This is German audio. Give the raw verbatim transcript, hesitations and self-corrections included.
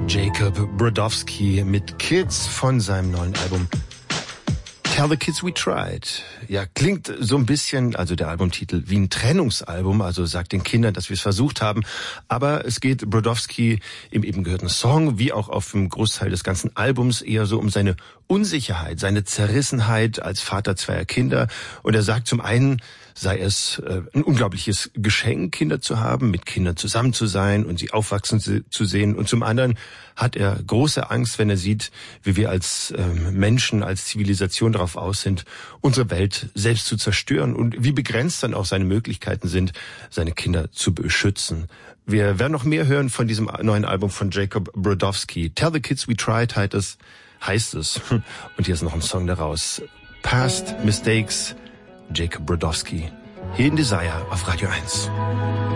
Jacob Brodowski mit Kids von seinem neuen Album Tell the Kids We Tried. Ja, klingt so ein bisschen, also der Albumtitel, wie ein Trennungsalbum, also sagt den Kindern, dass wir es versucht haben. Aber es geht Brodowski im eben gehörten Song, wie auch auf dem Großteil des ganzen Albums, eher so um seine Unsicherheit, seine Zerrissenheit als Vater zweier Kinder. Und er sagt zum einen, sei es äh, ein unglaubliches Geschenk, Kinder zu haben, mit Kindern zusammen zu sein und sie aufwachsen zu sehen. Und zum anderen hat er große Angst, wenn er sieht, wie wir als äh, Menschen, als Zivilisation darauf aus sind, unsere Welt selbst zu zerstören und wie begrenzt dann auch seine Möglichkeiten sind, seine Kinder zu beschützen. Wir werden noch mehr hören von diesem neuen Album von Jacob Brodowski. Tell the Kids We Tried heißt es. Heißt es. Und hier ist noch ein Song daraus. Past Mistakes, Jacob Brodowski. Hier in Desire auf Radio eins.